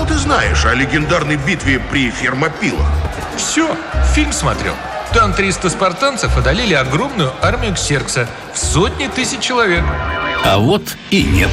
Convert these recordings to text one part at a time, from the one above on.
ты знаешь о легендарной битве при Фермопилах? Все, фильм смотрел. Там 300 спартанцев одолели огромную армию Ксеркса в сотни тысяч человек. А вот и нет.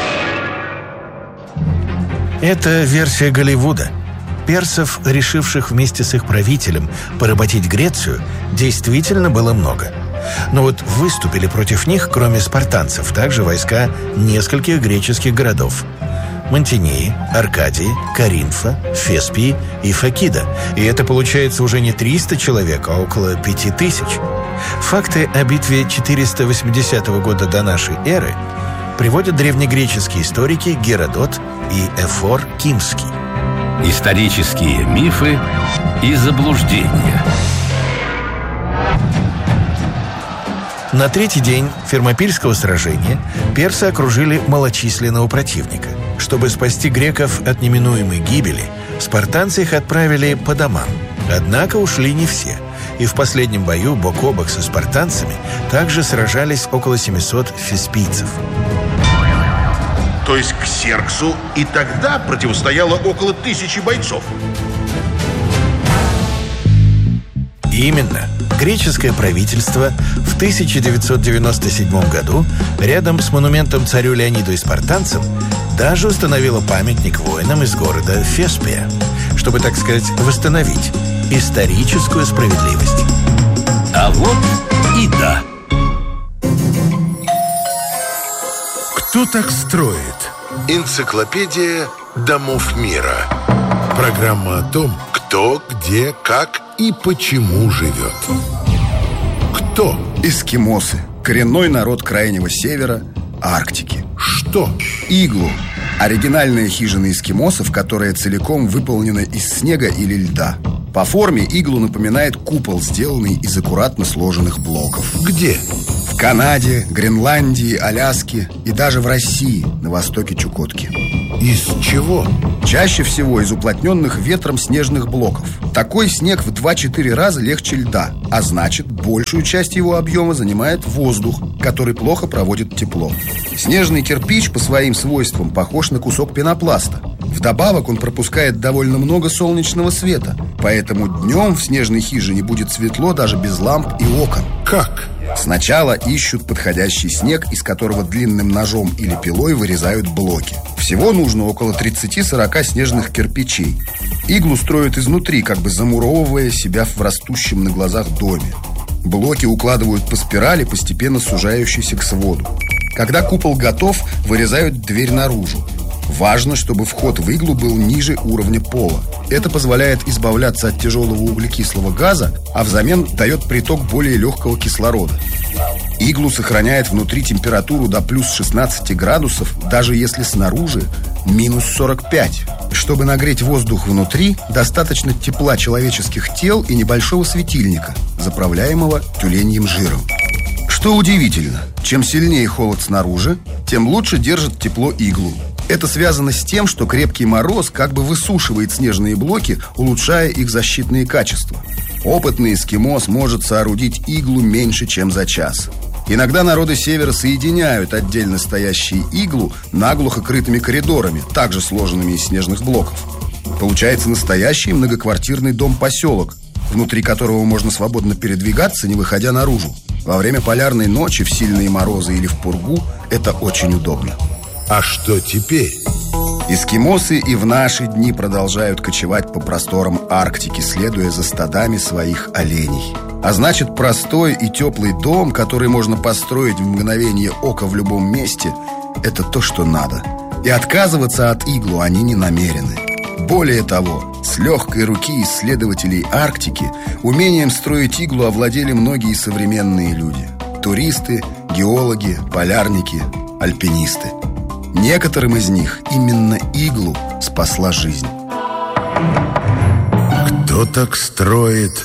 Это версия Голливуда. Персов, решивших вместе с их правителем поработить Грецию, действительно было много. Но вот выступили против них, кроме спартанцев, также войска нескольких греческих городов: Мантинеи, Аркадии, Коринфа, Феспии и Факида. И это получается уже не 300 человек, а около 5000. Факты о битве 480 года до нашей эры приводят древнегреческие историки Геродот и Эфор Кимский. Исторические мифы и заблуждения. На третий день Фермопильского сражения персы окружили малочисленного противника. Чтобы спасти греков от неминуемой гибели, спартанцы их отправили по домам. Однако ушли не все. И в последнем бою бок о бок со спартанцами также сражались около 700 феспийцев. То есть Ксерксу и тогда противостояло около 1000 бойцов? Именно. Греческое правительство в 1997 году рядом с монументом царю Леониду и спартанцам даже установило памятник воинам из города Феспия, чтобы, так сказать, восстановить историческую справедливость. А вот и да. Кто так строит? Энциклопедия домов мира. Программа о том, кто, где, как и почему живет. Кто? Эскимосы. Коренной народ Крайнего Севера, Арктики. Что? Иглу. Оригинальная хижина эскимосов, которая целиком выполнена из снега или льда. По форме иглу напоминает купол, сделанный из аккуратно сложенных блоков. Где? В Канаде, Гренландии, Аляске и даже в России, на востоке Чукотки. Из чего? Чаще всего из уплотненных ветром снежных блоков. Такой снег в 2-4 раза легче льда, а значит, большую часть его объема занимает воздух, который плохо проводит тепло. Снежный кирпич по своим свойствам похож на кусок пенопласта. Вдобавок он пропускает довольно много солнечного света, поэтому днем в снежной хижине будет светло даже без ламп и окон. Как? Сначала ищут подходящий снег, из которого длинным ножом или пилой вырезают блоки. Всего нужно около 30-40 снежных кирпичей. Иглу строят изнутри, как бы замуровывая себя в растущем на глазах доме. Блоки укладывают по спирали, постепенно сужающейся к своду. Когда купол готов, вырезают дверь наружу. Важно, чтобы вход в иглу был ниже уровня пола. Это позволяет избавляться от тяжелого углекислого газа, а взамен дает приток более легкого кислорода. Иглу сохраняет внутри температуру до плюс 16 градусов, даже если снаружи минус 45. Чтобы нагреть воздух внутри, достаточно тепла человеческих тел и небольшого светильника, заправляемого тюленьим жиром. Что удивительно, чем сильнее холод снаружи, тем лучше держит тепло иглу. Это связано с тем, что крепкий мороз как бы высушивает снежные блоки, улучшая их защитные качества. Опытный эскимос может соорудить иглу меньше, чем за час. Иногда народы Севера соединяют отдельно стоящие иглу наглухо крытыми коридорами, также сложенными из снежных блоков. Получается настоящий многоквартирный дом-поселок, внутри которого можно свободно передвигаться, не выходя наружу. Во время полярной ночи, в сильные морозы или в пургу это очень удобно. А что теперь? Эскимосы и в наши дни продолжают кочевать по просторам Арктики, следуя за стадами своих оленей. А значит, простой и теплый дом, который можно построить в мгновение ока в любом месте, это то, что надо. И отказываться от иглу они не намерены. Более того, с легкой руки исследователей Арктики умением строить иглу овладели многие современные люди. Туристы, геологи, полярники, альпинисты. Некоторым из них именно иглу спасла жизнь. Кто так строит?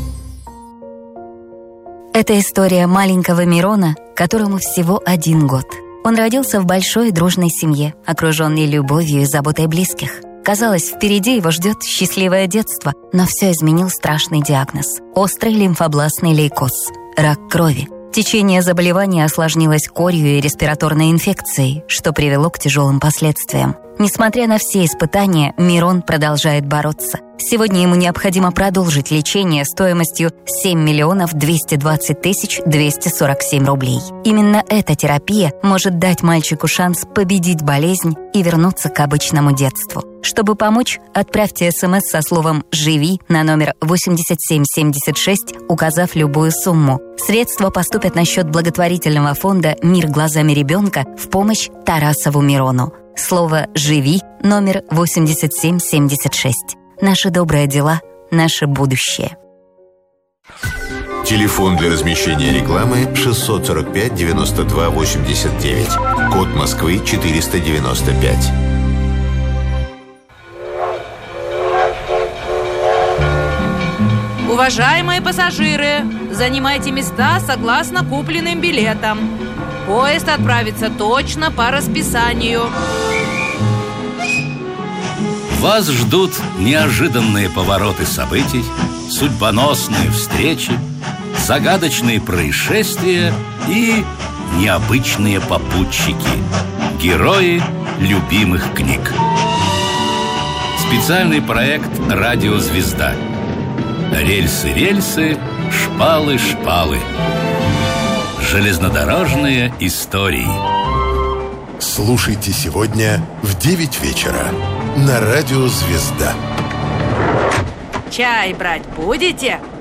Это история маленького Мирона, которому всего 1 год. Он родился в большой дружной семье, окруженный любовью и заботой близких. Казалось, впереди его ждет счастливое детство, но все изменил страшный диагноз – острый лимфобластный лейкоз – рак крови. Течение заболевания осложнилось корью и респираторной инфекцией, что привело к тяжелым последствиям. Несмотря на все испытания, Мирон продолжает бороться. Сегодня ему необходимо продолжить лечение стоимостью 7 220 247 рублей. Именно эта терапия может дать мальчику шанс победить болезнь и вернуться к обычному детству. Чтобы помочь, отправьте СМС со словом «Живи» на номер 8776, указав любую сумму. Средства поступят на счет благотворительного фонда «Мир глазами ребенка» в помощь Тарасову Мирону. Слово «Живи» номер 8776. Наши добрые дела, наше будущее. Телефон для размещения рекламы 645 92 89. Код Москвы 495. Уважаемые пассажиры, занимайте места согласно купленным билетам. Поезд отправится точно по расписанию. Вас ждут неожиданные повороты событий, судьбоносные встречи, загадочные происшествия и необычные попутчики. Герои любимых книг. Специальный проект «Радиозвезда». Рельсы-рельсы, шпалы-шпалы. Железнодорожные истории. Слушайте сегодня в 9 вечера на радио «Звезда». Чай брать будете?